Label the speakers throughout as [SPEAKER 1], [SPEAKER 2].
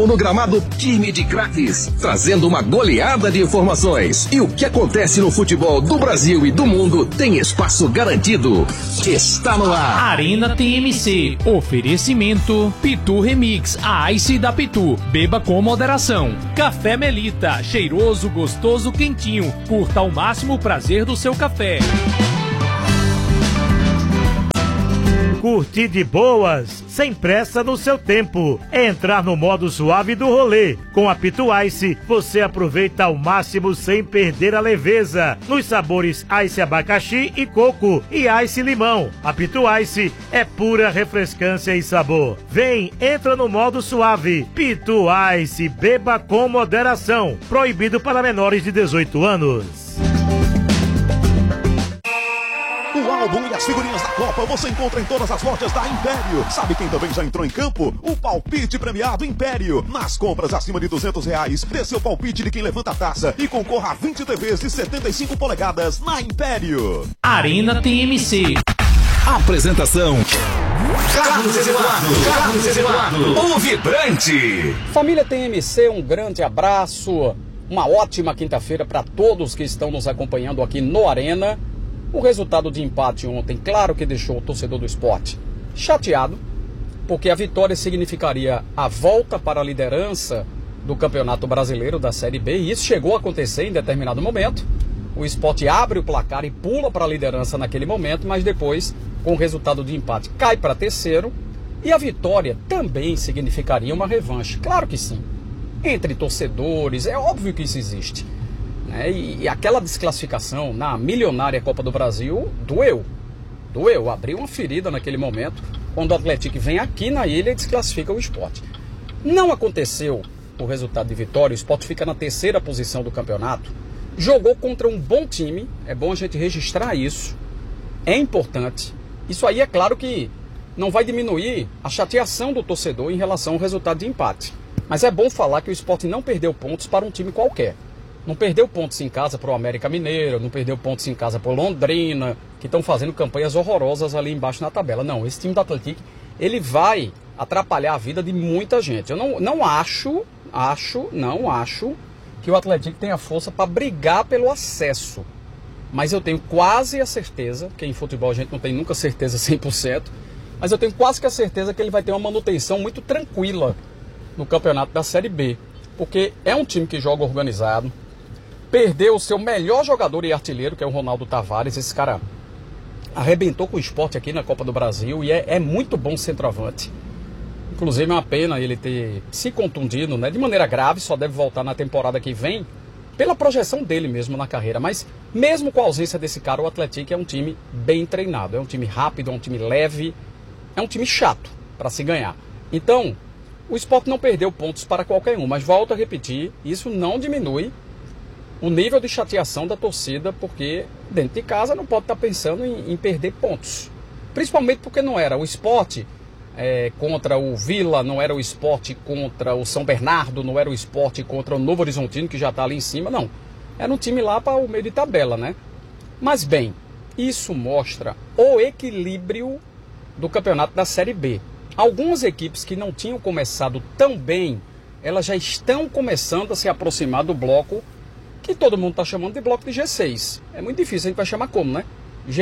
[SPEAKER 1] No gramado, time de craques, trazendo uma goleada de informações. E o que acontece no futebol do Brasil e do mundo tem espaço garantido. Está no ar.
[SPEAKER 2] Arena TMC. Oferecimento Pitu Remix, a Ice da Pitu. Beba com moderação. Café Melita, cheiroso, gostoso, quentinho. Curta ao máximo o prazer do seu café.
[SPEAKER 3] Curtir de boas, sem pressa no seu tempo. Entrar no modo suave do rolê. Com a Pitu Ice, você aproveita ao máximo sem perder a leveza. Nos sabores Ice abacaxi e coco e Ice limão. A Pitu Ice é pura refrescância e sabor. Vem, entra no modo suave. Pitu Ice, beba com moderação. Proibido para menores de 18 anos.
[SPEAKER 4] O álbum e as figurinhas da Copa você encontra em todas as lojas da Império. Sabe quem também já entrou em campo? O palpite premiado Império. Nas compras acima de R$200, dê seu palpite de quem levanta a taça e concorra a 20 TVs de 75 polegadas na Império.
[SPEAKER 2] Arena TMC.
[SPEAKER 1] Apresentação: Carlos Eduardo, o vibrante.
[SPEAKER 5] Família TMC, um grande abraço. Uma ótima quinta-feira para todos que estão nos acompanhando aqui no Arena. O resultado de empate ontem, claro que deixou o torcedor do esporte chateado, porque a vitória significaria a volta para a liderança do Campeonato Brasileiro da Série B, e isso chegou a acontecer em determinado momento. O esporte abre o placar e pula para a liderança naquele momento, mas depois, com o resultado de empate, cai para terceiro, e a vitória também significaria uma revanche, claro que sim, entre torcedores, é óbvio que isso existe. E aquela desclassificação na milionária Copa do Brasil doeu, abriu uma ferida naquele momento, quando o Atlético vem aqui na ilha e desclassifica o esporte. Não aconteceu o resultado de vitória, o esporte fica na terceira posição do campeonato, jogou contra um bom time, é bom a gente registrar isso, é importante. Isso aí é claro que não vai diminuir a chateação do torcedor em relação ao resultado de empate, mas é bom falar que o esporte não perdeu pontos para um time qualquer. Não perdeu pontos em casa para o América Mineiro, não perdeu pontos em casa para o Londrina, que estão fazendo campanhas horrorosas ali embaixo na tabela. Não, esse time do Atlético, ele vai atrapalhar a vida de muita gente. Eu não acho que o Atlético tenha força para brigar pelo acesso. Mas eu tenho quase a certeza, que em futebol a gente não tem nunca certeza 100%, mas eu tenho quase que a certeza que ele vai ter uma manutenção muito tranquila no campeonato da Série B. Porque é um time que joga organizado. Perdeu o seu melhor jogador e artilheiro, que é o Ronaldo Tavares. Esse cara arrebentou com o esporte aqui na Copa do Brasil e é muito bom centroavante. Inclusive é uma pena ele ter se contundido, né, de maneira grave, só deve voltar na temporada que vem, pela projeção dele mesmo na carreira. Mas mesmo com a ausência desse cara, o Atlético é um time bem treinado, é um time rápido, é um time leve, é um time chato para se ganhar. Então, o esporte não perdeu pontos para qualquer um, mas volto a repetir, isso não diminui o nível de chateação da torcida, porque dentro de casa não pode estar pensando em perder pontos. Principalmente porque não era o esporte contra o Vila, não era o esporte contra o São Bernardo, não era o esporte contra o Novo Horizontino, que já está ali em cima, não. Era um time lá para o meio de tabela, né? Mas bem, isso mostra o equilíbrio do campeonato da Série B. Algumas equipes que não tinham começado tão bem, elas já estão começando a se aproximar do bloco que todo mundo está chamando de bloco de G6. É muito difícil, a gente vai chamar como, né?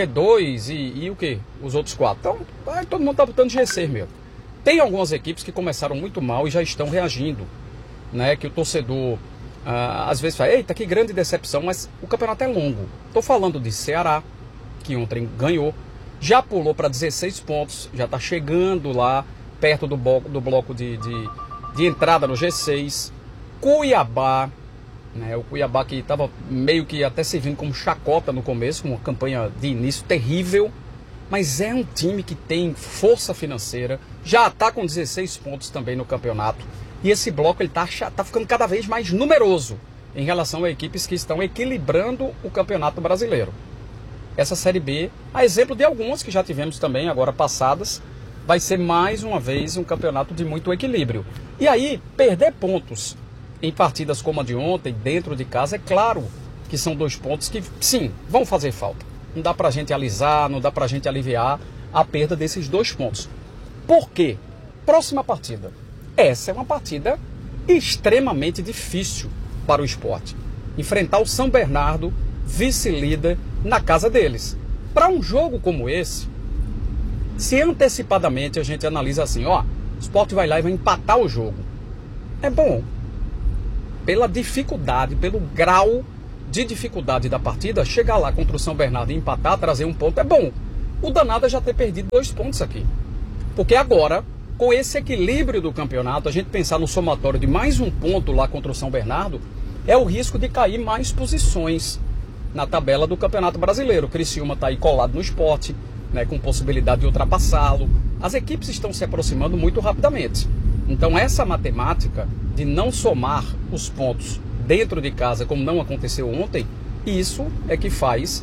[SPEAKER 5] G2 e o quê? Os outros 4. Então, todo mundo está botando G6 mesmo. Tem algumas equipes que começaram muito mal e já estão reagindo, né? Que o torcedor, às vezes fala, eita, que grande decepção, mas o campeonato é longo. Estou falando de Ceará, que ontem ganhou, já pulou para 16 pontos, já está chegando lá, perto do bloco de entrada no G6. Cuiabá, né, o Cuiabá que estava meio que até servindo como chacota no começo, com uma campanha de início terrível, mas é um time que tem força financeira, já está com 16 pontos também no campeonato, e esse bloco ele tá ficando cada vez mais numeroso em relação a equipes que estão equilibrando o Campeonato Brasileiro. Essa Série B, a exemplo de algumas que já tivemos também agora passadas, vai ser mais uma vez um campeonato de muito equilíbrio. E aí, perder pontos em partidas como a de ontem, dentro de casa, é claro que são 2 pontos que, sim, vão fazer falta. Não dá pra gente alisar, não dá pra gente aliviar a perda desses 2 pontos. Por quê? Próxima partida. Essa é uma partida extremamente difícil para o Sport. Enfrentar o São Bernardo, vice-líder, na casa deles. Para um jogo como esse, se antecipadamente a gente analisa assim, o Sport vai lá e vai empatar o jogo. É bom. Pela dificuldade, pelo grau de dificuldade da partida, chegar lá contra o São Bernardo e empatar, trazer um ponto, é bom. O danado é já ter perdido 2 pontos aqui. Porque agora, com esse equilíbrio do campeonato, a gente pensar no somatório de mais um ponto lá contra o São Bernardo, é o risco de cair mais posições na tabela do Campeonato Brasileiro. O Criciúma está aí colado no Sport, né, com possibilidade de ultrapassá-lo. As equipes estão se aproximando muito rapidamente. Então essa matemática de não somar os pontos dentro de casa, como não aconteceu ontem, isso é que faz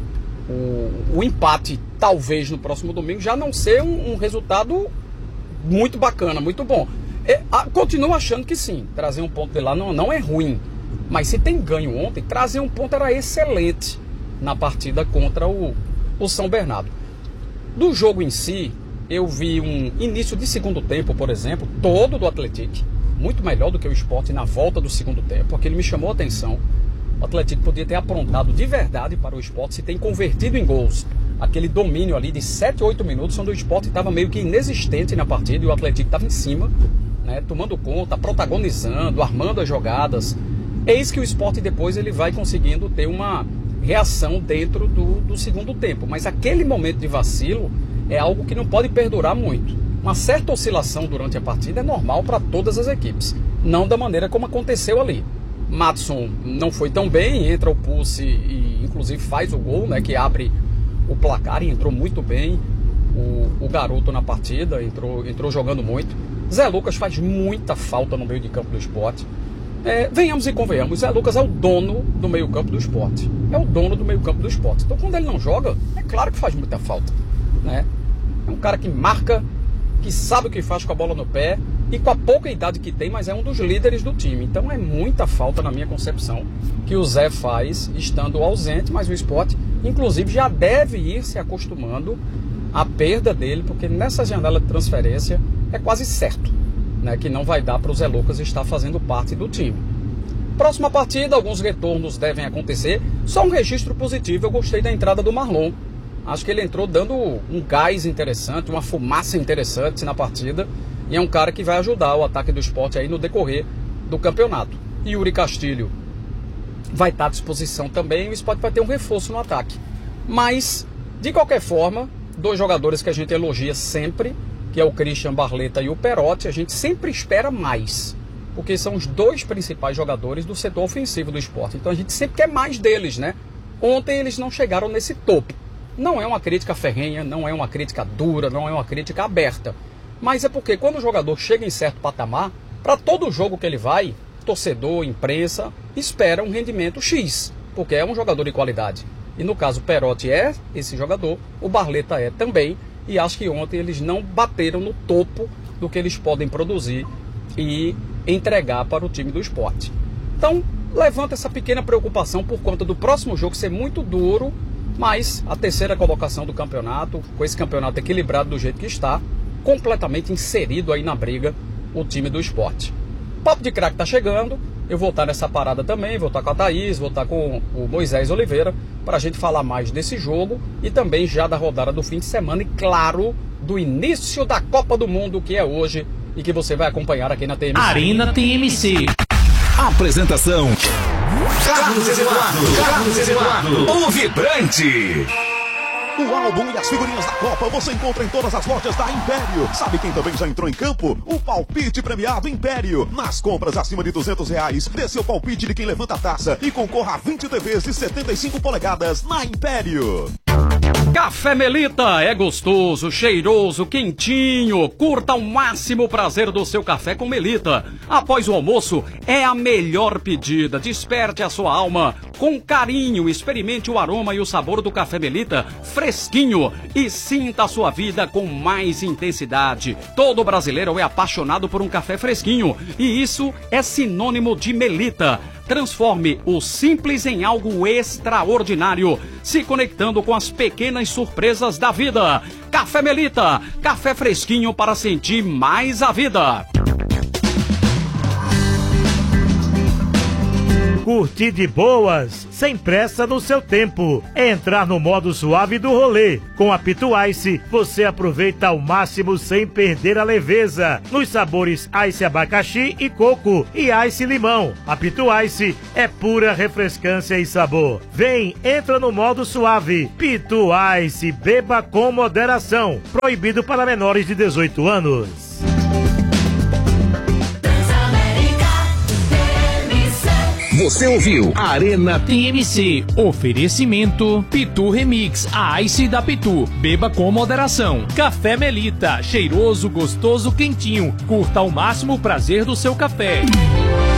[SPEAKER 5] o empate, talvez no próximo domingo, já não ser um resultado muito bacana, muito bom. Continuo achando que sim, trazer um ponto de lá não é ruim. Mas se tem ganho ontem, trazer um ponto era excelente na partida contra o São Bernardo. Do jogo em si, eu vi um início de segundo tempo, por exemplo, todo do Atlético, muito melhor do que o Sport na volta do segundo tempo. Aquele me chamou a atenção. O Atlético podia ter aprontado de verdade para o Sport se tem convertido em gols. Aquele domínio ali de 7, 8 minutos, onde o Sport estava meio que inexistente na partida e o Atlético estava em cima, né, tomando conta, protagonizando, armando as jogadas. Eis que o Sport depois ele vai conseguindo ter uma reação dentro do segundo tempo. Mas aquele momento de vacilo é algo que não pode perdurar muito. Uma certa oscilação durante a partida é normal para todas as equipes. Não da maneira como aconteceu ali. Maddson não foi tão bem, entra o Pulse e inclusive faz o gol, né, que abre o placar, e entrou muito bem o garoto na partida, entrou jogando muito. Zé Lucas faz muita falta no meio de campo do Sport. Venhamos e convenhamos, Zé Lucas é o dono do meio campo do Sport. É o dono do meio campo do Sport. Então quando ele não joga, é claro que faz muita falta, né? É um cara que marca, que sabe o que faz com a bola no pé, e com a pouca idade que tem, mas é um dos líderes do time. Então é muita falta, na minha concepção, que o Zé faz estando ausente, mas o Sport, inclusive, já deve ir se acostumando à perda dele, porque nessa janela de transferência é quase certo, né, que não vai dar para o Zé Lucas estar fazendo parte do time. Próxima partida, alguns retornos devem acontecer. Só um registro positivo, eu gostei da entrada do Marlon. Acho que ele entrou dando um gás interessante, uma fumaça interessante na partida. E é um cara que vai ajudar o ataque do Sport aí no decorrer do campeonato. E Yuri Castilho vai estar à disposição também. O Sport vai ter um reforço no ataque. Mas, de qualquer forma, 2 jogadores que a gente elogia sempre, que é o Christian Barleta e o Perotti, a gente sempre espera mais. Porque são os 2 principais jogadores do setor ofensivo do Sport. Então a gente sempre quer mais deles, né? Ontem eles não chegaram nesse topo. Não é uma crítica ferrenha, não é uma crítica dura, não é uma crítica aberta. Mas é porque quando o jogador chega em certo patamar, para todo jogo que ele vai, torcedor, imprensa, espera um rendimento X, porque é um jogador de qualidade. E no caso o Perotti é esse jogador, o Barleta é também, e acho que ontem eles não bateram no topo do que eles podem produzir e entregar para o time do Sport. Então, levanta essa pequena preocupação por conta do próximo jogo ser muito duro, mas a 3ª colocação do campeonato, com esse campeonato equilibrado do jeito que está, completamente inserido aí na briga, o time do Sport. Papo de Craque tá chegando, eu vou estar nessa parada também, vou estar com a Thaís, vou estar com o Moisés Oliveira, para a gente falar mais desse jogo e também já da rodada do fim de semana e, claro, do início da Copa do Mundo, que é hoje e que você vai acompanhar aqui na TMC.
[SPEAKER 2] Arena TMC.
[SPEAKER 1] Apresentação: Carlos Eduardo, o Vibrante.
[SPEAKER 4] O álbum e as figurinhas da Copa você encontra em todas as lojas da Império. Sabe quem também já entrou em campo? O Palpite Premiado Império. Nas compras acima de R$200, dê seu palpite de quem levanta a taça e concorra a 20 TVs de 75 polegadas na Império.
[SPEAKER 5] Café Melita é gostoso, cheiroso, quentinho. Curta ao máximo o prazer do seu café com Melita. Após o almoço, é a melhor pedida. Desperte a sua alma com carinho. Experimente o aroma e o sabor do café Melita fresquinho e sinta a sua vida com mais intensidade. Todo brasileiro é apaixonado por um café fresquinho e isso é sinônimo de Melita. Transforme o simples em algo extraordinário, se conectando com as pequenas surpresas da vida. Café Melita, café fresquinho para sentir mais a vida.
[SPEAKER 3] Curtir de boas, sem pressa no seu tempo. Entrar no modo suave do rolê. Com a Pitu Ice, você aproveita ao máximo sem perder a leveza. Nos sabores Ice abacaxi e coco e Ice limão. A Pitu Ice é pura refrescância e sabor. Vem, entra no modo suave. Pitu Ice, beba com moderação. Proibido para menores de 18 anos.
[SPEAKER 1] Você ouviu Arena
[SPEAKER 2] TMC. Oferecimento Pitu Remix, a Ice da Pitu. Beba com moderação. Café Melita, cheiroso, gostoso, quentinho. Curta ao máximo o prazer do seu café.